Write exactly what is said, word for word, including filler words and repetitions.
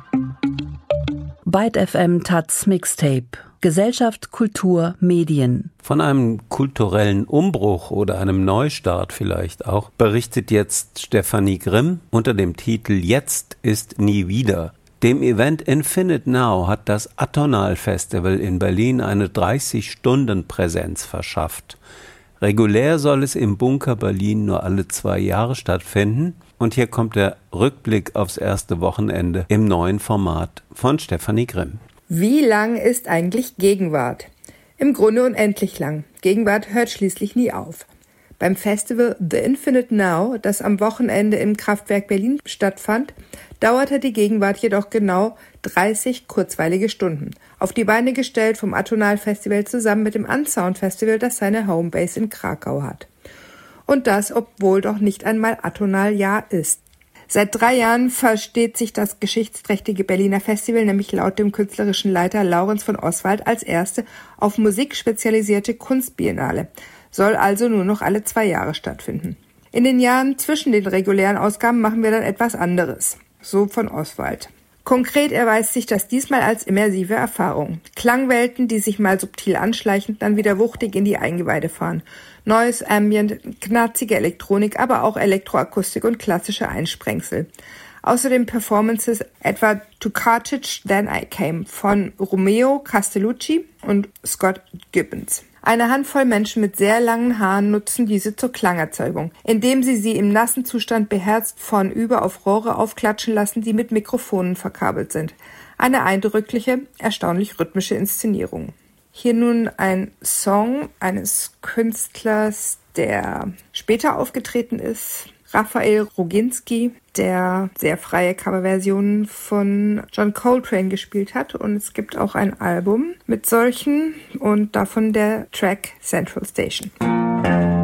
Byte F M Taz Mixtape. Gesellschaft, Kultur, Medien. Von einem kulturellen Umbruch oder einem Neustart vielleicht auch berichtet jetzt Stefanie Grimm unter dem Titel Jetzt ist nie wieder. Dem Event Infinite Now hat das Atonal Festival in Berlin eine dreißig-Stunden-Präsenz verschafft. Regulär soll es im Bunker Berlin nur alle zwei Jahre stattfinden. Und hier kommt der Rückblick aufs erste Wochenende im neuen Format von Stefanie Grimm. Wie lang ist eigentlich Gegenwart? Im Grunde unendlich lang. Gegenwart hört schließlich nie auf. Beim Festival The Infinite Now, das am Wochenende im Kraftwerk Berlin stattfand, dauerte die Gegenwart jedoch genau dreißig kurzweilige Stunden. Auf die Beine gestellt vom Atonal Festival zusammen mit dem Unsound Festival, das seine Homebase in Krakau hat. Und das, obwohl doch nicht einmal Atonal-Jahr ist. Seit drei Jahren versteht sich das geschichtsträchtige Berliner Festival nämlich laut dem künstlerischen Leiter Laurens von Oswald als erste auf Musik spezialisierte Kunstbiennale, soll also nur noch alle zwei Jahre stattfinden. In den Jahren zwischen den regulären Ausgaben machen wir dann etwas anderes, so von Oswald. Konkret erweist sich das diesmal als immersive Erfahrung. Klangwelten, die sich mal subtil anschleichen, dann wieder wuchtig in die Eingeweide fahren. Neues Ambient, knarzige Elektronik, aber auch Elektroakustik und klassische Einsprengsel. Außerdem Performances etwa To Carthage Then I Came von Romeo Castellucci und Scott Gibbons. Eine Handvoll Menschen mit sehr langen Haaren nutzen diese zur Klangerzeugung, indem sie sie im nassen Zustand beherzt vornüber auf Rohre aufklatschen lassen, die mit Mikrofonen verkabelt sind. Eine eindrückliche, erstaunlich rhythmische Inszenierung. Hier nun ein Song eines Künstlers, der später aufgetreten ist, Raphael Roginski, der sehr freie Coverversionen von John Coltrane gespielt hat. Und es gibt auch ein Album mit solchen und davon der Track Central Station.